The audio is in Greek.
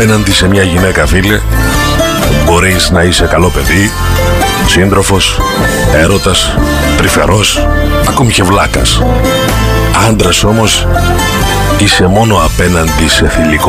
απέναντι σε μια γυναίκα, φίλε, μπορείς να είσαι καλό παιδί, σύντροφος, έρωτας, τρυφερός, ακόμη και βλάκας. Άντρας όμως είσαι μόνο απέναντι σε θηλυκό